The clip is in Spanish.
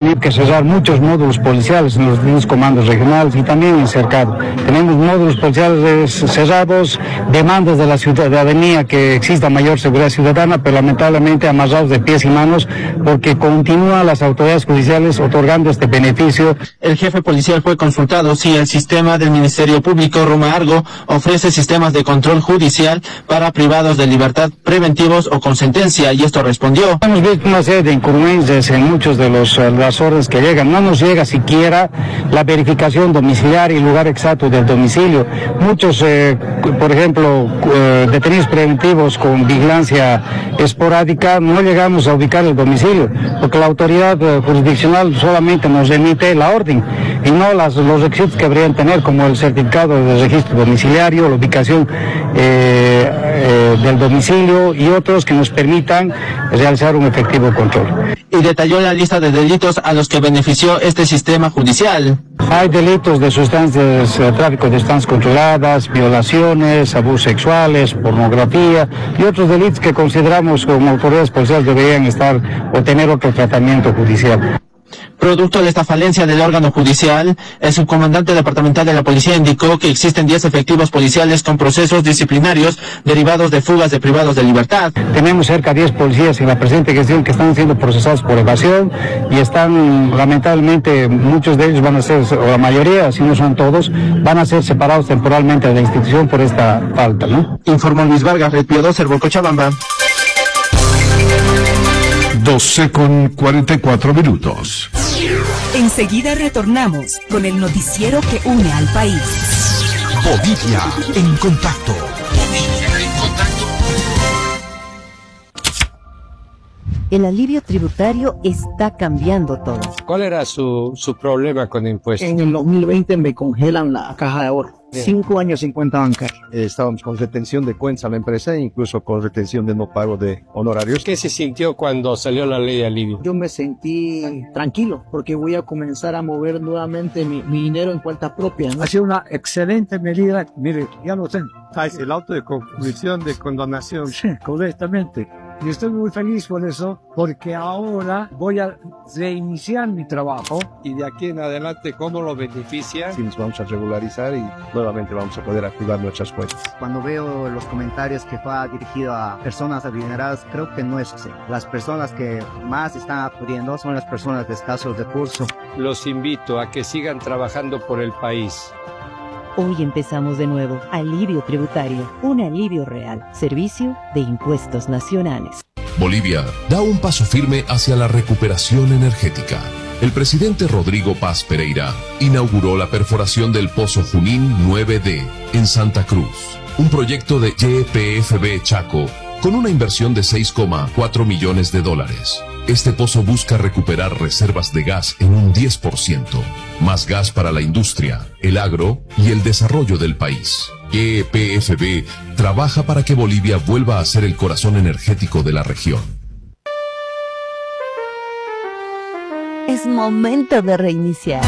tenido que cerrar muchos módulos policiales en los distintos comandos regionales y también en el cercado. Tenemos módulos policiales cerrados, demandas de la ciudadanía que exista mayor seguridad ciudadana, pero lamentablemente amarrados de pies y manos porque continúan las autoridades judiciales otorgando este beneficio. El jefe policial fue consultado si el sistema del Ministerio Público Roma Argo ofrece sistemas de control judicial para privados de libertad preventivos o con sentencia, y esto respondió. Hemos visto una serie de incongruencias en muchos de las órdenes que llegan. No nos llega siquiera la verificación domiciliaria y lugar exacto del domicilio. Muchos, por ejemplo, detenidos preventivos con vigilancia esporádica, no llegamos a ubicar el domicilio, porque la autoridad jurisdiccional solamente nos remite la orden y no los requisitos que deberían tener, como el certificado de registro domiciliario, la ubicación del domicilio y otros que nos permitan realizar un efectivo control. Y detalló la lista de delitos a los que benefició este sistema judicial. Hay delitos de sustancias, tráfico de sustancias controladas, violaciones, abusos sexuales, pornografía y otros delitos que consideramos como autoridades policiales deberían estar o tener otro tratamiento judicial. Producto de esta falencia del órgano judicial, el subcomandante departamental de la policía indicó que existen 10 efectivos policiales con procesos disciplinarios derivados de fugas de privados de libertad. Tenemos cerca de 10 policías en la presente gestión que están siendo procesados por evasión y están, lamentablemente, muchos de ellos van a ser, o la mayoría, si no son todos, van a ser separados temporalmente de la institución por esta falta, ¿no? Informó Luis Vargas, Red Pío 2, Cochabamba. 12:44. Enseguida retornamos con el noticiero que une al país. Bolivia en contacto. El alivio tributario está cambiando todo. ¿Cuál era su problema con impuestos? En el 2020 me congelan la caja de ahorro. 5 años sin cuenta bancaria. Estábamos con retención de cuentas a la empresa e incluso con retención de no pago de honorarios. ¿Qué se sintió cuando salió la ley de alivio? Yo me sentí tranquilo porque voy a comenzar a mover nuevamente mi dinero en cuenta propia, ¿no? Ha sido una excelente medida. Mire, ya lo tengo. El auto de conclusión de condonación. Sí, correctamente. Y estoy muy feliz por eso, porque ahora voy a reiniciar mi trabajo. Y de aquí en adelante, ¿cómo lo beneficia? Sí, nos vamos a regularizar y nuevamente vamos a poder activar nuestras cuentas. Cuando veo los comentarios que fue dirigido a personas adineradas, creo que no es así. Las personas que más están acudiendo son las personas de escasos recursos. Los invito a que sigan trabajando por el país. Hoy empezamos de nuevo. Alivio tributario. Un alivio real. Servicio de Impuestos Nacionales. Bolivia da un paso firme hacia la recuperación energética. El presidente Rodrigo Paz Pereira inauguró la perforación del Pozo Junín 9D en Santa Cruz, un proyecto de YPFB Chaco con una inversión de $6,4 millones. Este pozo busca recuperar reservas de gas en un 10%, más gas para la industria, el agro y el desarrollo del país. YPFB trabaja para que Bolivia vuelva a ser el corazón energético de la región. Es momento de reiniciar.